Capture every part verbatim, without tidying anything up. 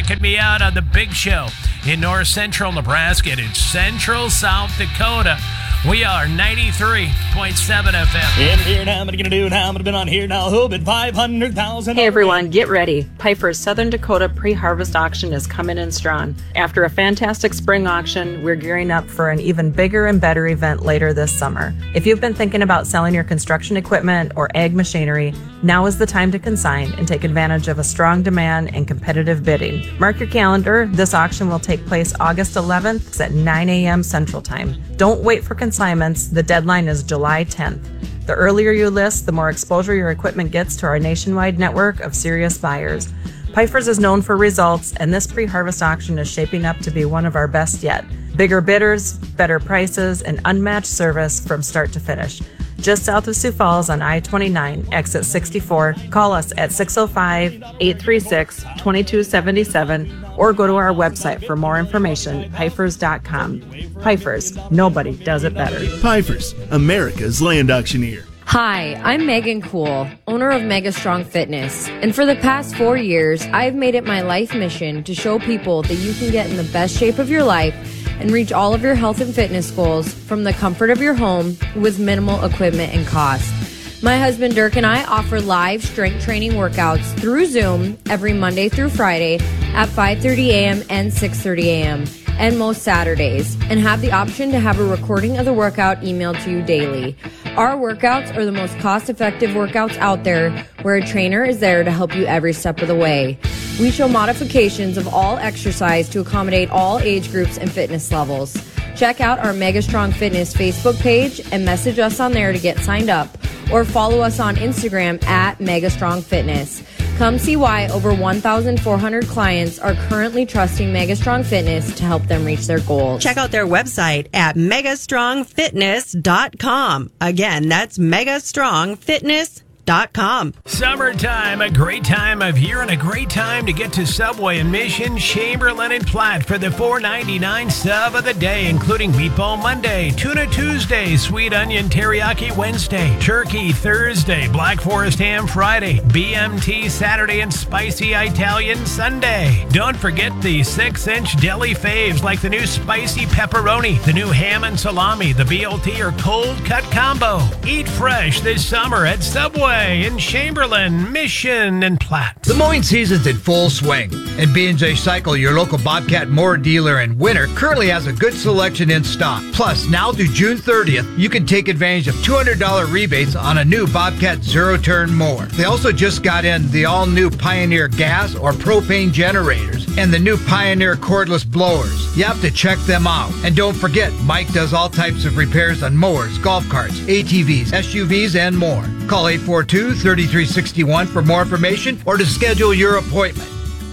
checking me out on the big show in north central Nebraska and in central South Dakota. We are ninety-three point seven F M. In here now, I'm going to do now. I'm going to be on here now. Who bid five hundred thousand? Hey everyone, get ready. Piper's Southern Dakota pre-harvest auction is coming in strong. After a fantastic spring auction, we're gearing up for an even bigger and better event later this summer. If you've been thinking about selling your construction equipment or ag machinery, now is the time to consign and take advantage of a strong demand and competitive bidding. Mark your calendar. This auction will take place August eleventh at nine a.m. Central Time. Don't wait for consignments. The deadline is July tenth. The earlier you list, the more exposure your equipment gets to our nationwide network of serious buyers. Piper's is known for results, and this pre-harvest auction is shaping up to be one of our best yet. Bigger bidders, better prices, and unmatched service from start to finish. Just south of Sioux Falls on I twenty-nine, exit sixty-four. Call us at six oh five, eight three six, two two seven seven or go to our website for more information, pifers dot com. Pifers, nobody does it better. Pifers, America's land auctioneer. Hi, I'm Megan Cool, owner of Mega Strong Fitness, and for the past four years, I've made it my life mission to show people that you can get in the best shape of your life and reach all of your health and fitness goals from the comfort of your home with minimal equipment and cost. My husband Dirk and I offer live strength training workouts through Zoom every Monday through Friday at five thirty a.m. and six thirty a.m. and most Saturdays, and have the option to have a recording of the workout emailed to you daily. Our workouts are the most cost-effective workouts out there, where a trainer is there to help you every step of the way. We show modifications of all exercise to accommodate all age groups and fitness levels. Check out our Mega Strong Fitness Facebook page and message us on there to get signed up, or follow us on Instagram at Mega Strong Fitness. Come see why over one thousand four hundred clients are currently trusting Mega Strong Fitness to help them reach their goals. Check out their website at mega strong fitness dot com. Again, that's mega strong fitness dot com. Summertime, a great time of year and a great time to get to Subway in Mission, Chamberlain, and Platte for the four ninety-nine sub of the day, including Meatball Monday, Tuna Tuesday, Sweet Onion Teriyaki Wednesday, Turkey Thursday, Black Forest Ham Friday, B M T Saturday, and Spicy Italian Sunday. Don't forget the six inch deli faves like the new Spicy Pepperoni, the new Ham and Salami, the B L T or Cold Cut Combo. Eat fresh this summer at Subway in Chamberlain, Mission, and Platte. The mowing season's in full swing, and B and J Cycle, your local Bobcat mower dealer and winner, currently has a good selection in stock. Plus, now through June thirtieth, you can take advantage of two hundred dollars rebates on a new Bobcat zero-turn mower. They also just got in the all-new Pioneer gas or propane generators and the new Pioneer cordless blowers. You have to check them out. And don't forget, Mike does all types of repairs on mowers, golf carts, A T Vs, S U Vs, and more. Call eight four two, three three six one for more information or to schedule your appointment.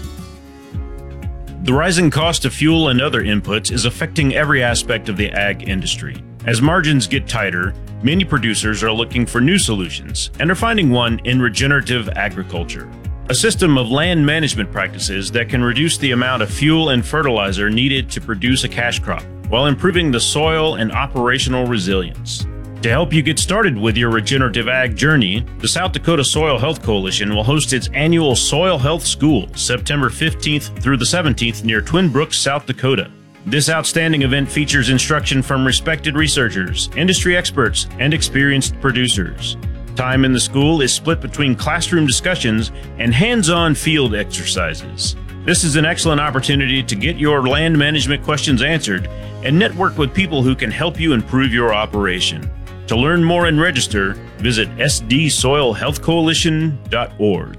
The rising cost of fuel and other inputs is affecting every aspect of the ag industry. As margins get tighter, many producers are looking for new solutions and are finding one in regenerative agriculture, a system of land management practices that can reduce the amount of fuel and fertilizer needed to produce a cash crop while improving the soil and operational resilience. To help you get started with your regenerative ag journey, the South Dakota Soil Health Coalition will host its annual Soil Health School September fifteenth through the seventeenth near Twin Brooks, South Dakota. This outstanding event features instruction from respected researchers, industry experts, and experienced producers. Time in the school is split between classroom discussions and hands-on field exercises. This is an excellent opportunity to get your land management questions answered and network with people who can help you improve your operation. To learn more and register, visit s d soil health coalition dot org.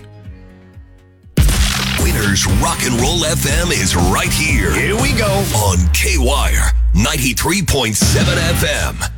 Winners Rock and Roll F M is right here. Here we go. On K-Wire ninety-three point seven F M.